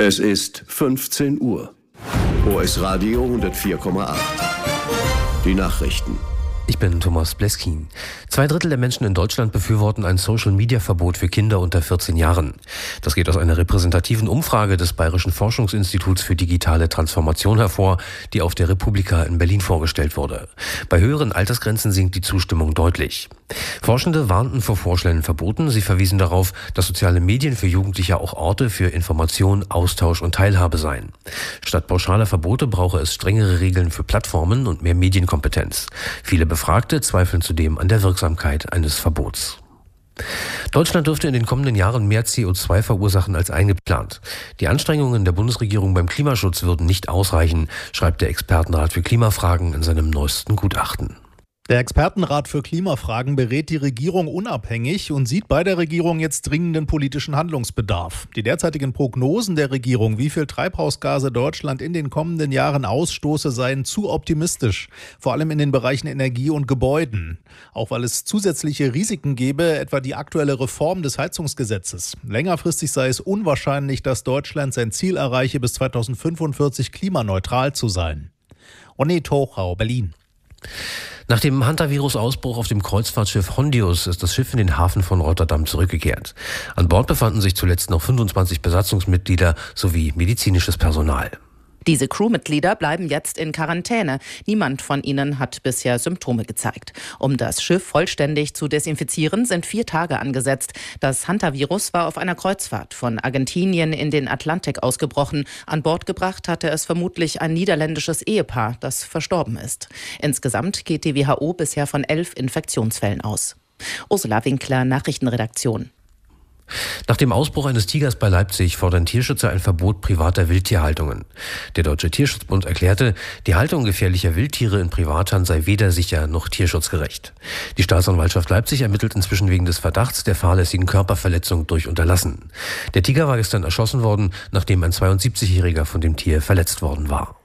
Es ist 15 Uhr. OS Radio 104,8. Die Nachrichten. Ich bin Thomas Bleskin. 2/3 der Menschen in Deutschland befürworten ein Social-Media-Verbot für Kinder unter 14 Jahren. Das geht aus einer repräsentativen Umfrage des Bayerischen Forschungsinstituts für digitale Transformation hervor, die auf der Republika in Berlin vorgestellt wurde. Bei höheren Altersgrenzen sinkt die Zustimmung deutlich. Forschende warnten vor vorschnellen Verboten. Sie verwiesen darauf, dass soziale Medien für Jugendliche auch Orte für Information, Austausch und Teilhabe seien. Statt pauschaler Verbote brauche es strengere Regeln für Plattformen und mehr Medienkompetenz. Viele Befragte zweifeln zudem an der Wirksamkeit eines Verbots. Deutschland dürfte in den kommenden Jahren mehr CO2 verursachen als eingeplant. Die Anstrengungen der Bundesregierung beim Klimaschutz würden nicht ausreichen, schreibt der Expertenrat für Klimafragen in seinem neuesten Gutachten. Der Expertenrat für Klimafragen berät die Regierung unabhängig und sieht bei der Regierung jetzt dringenden politischen Handlungsbedarf. Die derzeitigen Prognosen der Regierung, wie viel Treibhausgase Deutschland in den kommenden Jahren ausstoße, seien zu optimistisch, vor allem in den Bereichen Energie und Gebäuden. Auch weil es zusätzliche Risiken gäbe, etwa die aktuelle Reform des Heizungsgesetzes. Längerfristig sei es unwahrscheinlich, dass Deutschland sein Ziel erreiche, bis 2045 klimaneutral zu sein. René Tochau, Berlin. Nach dem Hantavirus-Ausbruch auf dem Kreuzfahrtschiff Hondius ist das Schiff in den Hafen von Rotterdam zurückgekehrt. An Bord befanden sich zuletzt noch 25 Besatzungsmitglieder sowie medizinisches Personal. Diese Crewmitglieder bleiben jetzt in Quarantäne. Niemand von ihnen hat bisher Symptome gezeigt. Um das Schiff vollständig zu desinfizieren, sind 4 Tage angesetzt. Das Hantavirus war auf einer Kreuzfahrt von Argentinien in den Atlantik ausgebrochen. An Bord gebracht hatte es vermutlich ein niederländisches Ehepaar, das verstorben ist. Insgesamt geht die WHO bisher von 11 Infektionsfällen aus. Ursula Winkler, Nachrichtenredaktion. Nach dem Ausbruch eines Tigers bei Leipzig fordern Tierschützer ein Verbot privater Wildtierhaltungen. Der Deutsche Tierschutzbund erklärte, die Haltung gefährlicher Wildtiere in Privathand sei weder sicher noch tierschutzgerecht. Die Staatsanwaltschaft Leipzig ermittelt inzwischen wegen des Verdachts der fahrlässigen Körperverletzung durch Unterlassen. Der Tiger war gestern erschossen worden, nachdem ein 72-Jähriger von dem Tier verletzt worden war.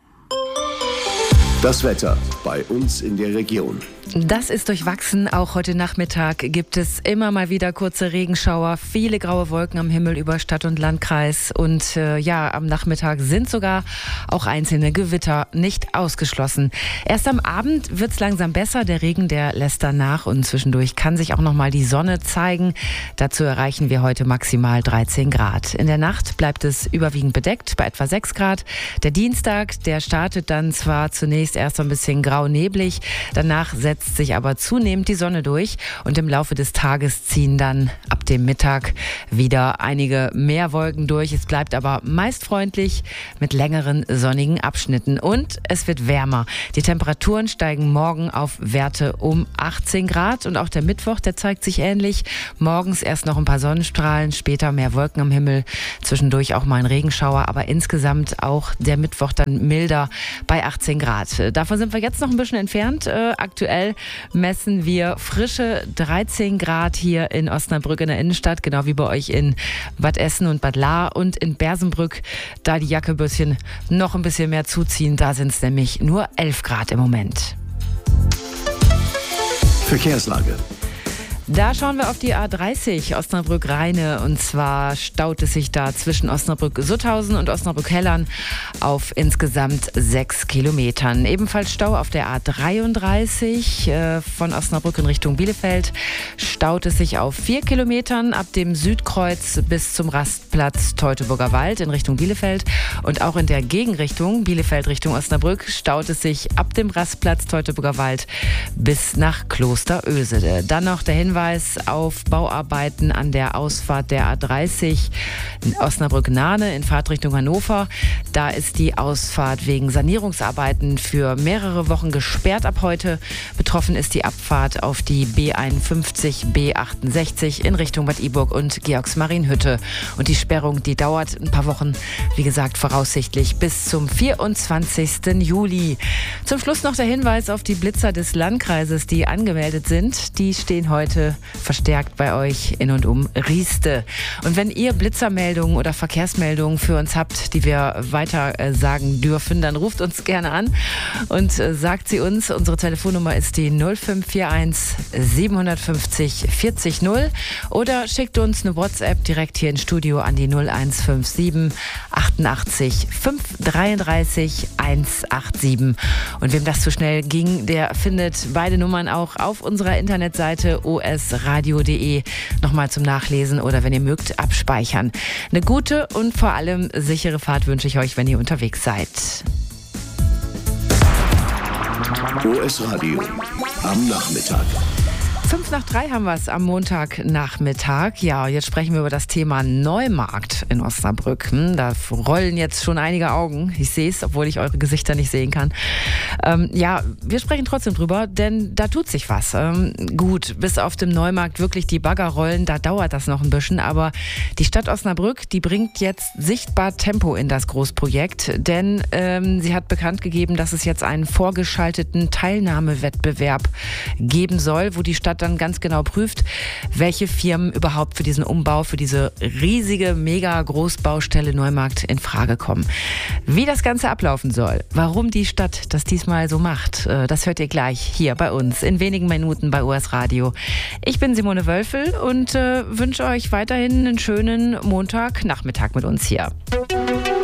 Das Wetter bei uns in der Region. Das ist durchwachsen. Auch heute Nachmittag gibt es immer mal wieder kurze Regenschauer, viele graue Wolken am Himmel über Stadt und Landkreis. Und am Nachmittag sind sogar auch einzelne Gewitter nicht ausgeschlossen. Erst am Abend wird es langsam besser. Der Regen, der lässt dann nach und zwischendurch kann sich auch noch mal die Sonne zeigen. Dazu erreichen wir heute maximal 13 Grad. In der Nacht bleibt es überwiegend bedeckt bei etwa 6 Grad. Der Dienstag, der startet dann zwar zunächst erst so ein bisschen grau-neblig, danach setzt sich aber zunehmend die Sonne durch und im Laufe des Tages ziehen dann ab dem Mittag wieder einige mehr Wolken durch. Es bleibt aber meist freundlich mit längeren sonnigen Abschnitten und es wird wärmer. Die Temperaturen steigen morgen auf Werte um 18 Grad und auch der Mittwoch, der zeigt sich ähnlich. Morgens erst noch ein paar Sonnenstrahlen, später mehr Wolken am Himmel, zwischendurch auch mal ein Regenschauer, aber insgesamt auch der Mittwoch dann milder bei 18 Grad. Davon sind wir jetzt noch ein bisschen entfernt. Aktuell messen wir frische 13 Grad hier in Osnabrück in der Innenstadt, genau wie bei euch in Bad Essen und Bad Lahr und in Bersenbrück. Da die Jacke noch ein bisschen mehr zuziehen, da sind es nämlich nur 11 Grad im Moment. Verkehrslage. Da schauen wir auf die A30 Osnabrück-Rheine und zwar staut es sich da zwischen Osnabrück-Sutthausen und Osnabrück-Hellern auf insgesamt 6 Kilometern. Ebenfalls Stau auf der A33 von Osnabrück in Richtung Bielefeld staut es sich auf 4 Kilometern ab dem Südkreuz bis zum Rastplatz Teutoburger Wald in Richtung Bielefeld und auch in der Gegenrichtung Bielefeld Richtung Osnabrück staut es sich ab dem Rastplatz Teutoburger Wald bis nach Klosterösede. Dann noch der Hinweis auf Bauarbeiten an der Ausfahrt der A30 in Osnabrück-Nahne in Fahrtrichtung Hannover. Da ist die Ausfahrt wegen Sanierungsarbeiten für mehrere Wochen gesperrt ab heute. Betroffen ist die Abfahrt auf die B51, B68 in Richtung Bad Iburg und Georgsmarienhütte. Und die Sperrung, die dauert ein paar Wochen, wie gesagt, voraussichtlich bis zum 24. Juli. Zum Schluss noch der Hinweis auf die Blitzer des Landkreises, die angemeldet sind. Die stehen heute heute verstärkt bei euch in und um Rieste. Und wenn ihr Blitzermeldungen oder Verkehrsmeldungen für uns habt, die wir weiter sagen dürfen, dann ruft uns gerne an und sagt sie uns. Unsere Telefonnummer ist die 0541 750 40 0 oder schickt uns eine WhatsApp direkt hier ins Studio an die 0157 88 533 187. Und wem das zu schnell ging, der findet beide Nummern auch auf unserer Internetseite osradio.de nochmal zum Nachlesen oder wenn ihr mögt, abspeichern. Eine gute und vor allem sichere Fahrt wünsche ich euch, wenn ihr unterwegs seid. OS Radio am Nachmittag. 2:55 haben wir es am Montagnachmittag. Ja, jetzt sprechen wir über das Thema Neumarkt in Osnabrück. Da rollen jetzt schon einige Augen. Ich sehe es, obwohl ich eure Gesichter nicht sehen kann. Ja, wir sprechen trotzdem drüber, denn da tut sich was. Gut, bis auf dem Neumarkt wirklich die Bagger rollen, da dauert das noch ein bisschen. Aber die Stadt Osnabrück, die bringt jetzt sichtbar Tempo in das Großprojekt. Denn sie hat bekannt gegeben, dass es jetzt einen vorgeschalteten Teilnahmewettbewerb geben soll, wo die Stadt dann ganz genau prüft, welche Firmen überhaupt für diesen Umbau, für diese riesige, mega Großbaustelle Neumarkt in Frage kommen. Wie das Ganze ablaufen soll, warum die Stadt das diesmal so macht, das hört ihr gleich hier bei uns in wenigen Minuten bei OS Radio. Ich bin Simone Wölfel und wünsche euch weiterhin einen schönen Montagnachmittag mit uns hier.